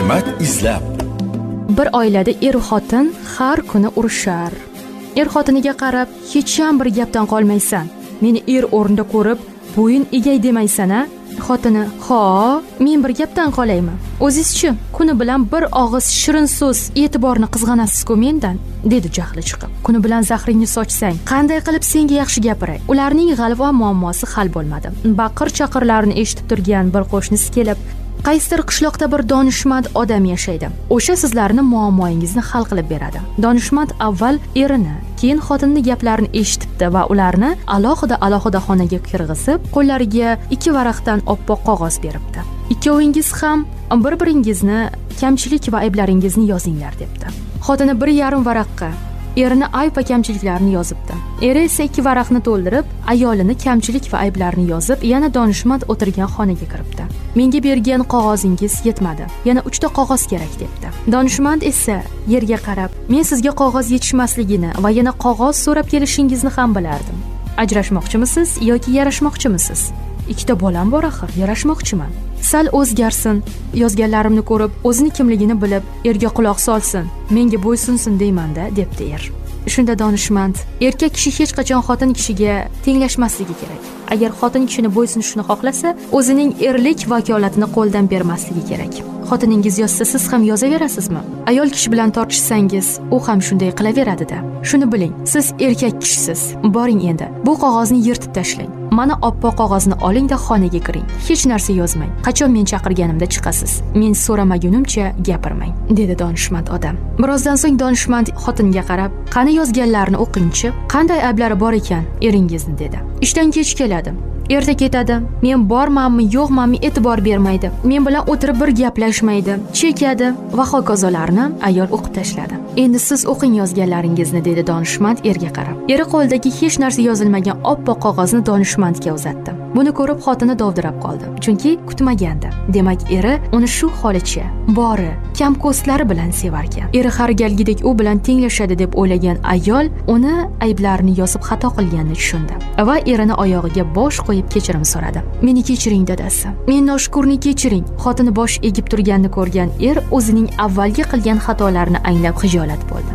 hikmat izlab. Bir oilada xotin har kuni urushar. Xotiniga qarab, hech ham bir gapdan qolmaysan. Meni o'rnida ko'rib, bo'yin egay demaysan-a? Xotini: "Ha, men bir gapdan qolaymi? O'zingizchi, kuni bilan bir og'iz shirin so'z, e'tiborni qizg'anasiz-ku mendan", dedi jahli chiqib. Kuni bilan zahringni sochsang, qanday qilib senga yaxshi gapiray? Ularning g'alva muammosi hal bo'lmadi. Baqir-chaqirlarni eshitib turgan bir qo'shnisi kelib, qaysidir qishloqda bir donishmand odam yashaydi. O'sha sizlarni muammoingizni hal qilib beradi. Donishmand avval erini, keyin xotinning gaplarini eshitibdi va ularni alohida xonaga kirg'izib, qo'llariga 2 varaqdan oppoq qog'oz beribdi. Ikkovingiz ham bir-biringizni kamchilik va ayblaringizni yozinglar debdi. Xotini 1,5 varaqqa erini ayb va kamchiliklarini yozibdi. Eri esa 2 varaqni to'ldirib, ayolini kamchilik va ayblarini yozib, yana donishmand o'tirgan xonaga kiribdi. "Menga bergan qog'ozingiz yetmadi. Yana 3 ta qog'oz kerak", debdi. Donishmand esa yerga qarab, "Men sizga qog'oz yetishmasligini va yana qog'oz so'rab kelishingizni ham bilardim. Ajrashmoqchimisiz yoki yarashmoqchimisiz? 2 ta bolam bor axir, yarashmoqchiman. Sal o'zgarsin, yozganlarimni ko'rib, o'zini kimligini bilib, erga quloq solsin, menga bo'ysunsin deyman-da", debdi er. Shunda donishmand: "Erkak kishi hech qachon xotin kishiga tenglashmasligi kerak. Agar xotin kishini bo'ysunishni xohlasa, o'zining erlik vakolatini qo'ldan bermasligi kerak. Xotiningiz yozsa, siz ham yozaverasizmi? Ayol kishi bilan tortishsangiz, u ham shunday qilaveradi-da. Shuni biling, siz erkak kishisiz. Boring endi, bu qog'ozni yirtib tashlang. Mana oppoq qog'ozni oling-da xonaga kiring. Hech narsa yozmang. Qachon men chaqirganimda chiqasiz. Men so'ramagunimcha gapirmang", dedi donishmand odam. Birozdan so'ng donishmand xotinga qarab, "Qani yozganlarni o'qingchi, qanday ayblari bor ekan eringizni", dedi. "Ishdan kech keladi. Erta ketadi. Men bormanmi, yo'qmanmi e'tibor bermaydi. Men bilan o'tirib bir gaplashmaydi. Chekadi" va hokazolarni ayol o'qib tashladi. "Endi siz o'qing yozganlaringizni", dedi donishmand erga qarab. Eri qo'lidagi hech narsa yozilmagan oppoq qog'ozni donishmandga uzatdi. Buni ko'rib xotini dovdirab qoldi, chunki kutmagandi. Demak, eri uni shu holicha, bori, kamko'stlari bilan sevarkan. Eri har galgidek u bilan tenglashadi deb o'ylagan ayol uni ayblarini yozib xato qilganini tushundi va erini oyog'iga bosh qo'yib kechirim so'radi. "Meni kechiring, dadasi. Men noshukurni kechiring." Xotini bosh egib turganini ko'rgan er o'zining avvalgi qilgan xatolarini anglab xijolat bo'ldi.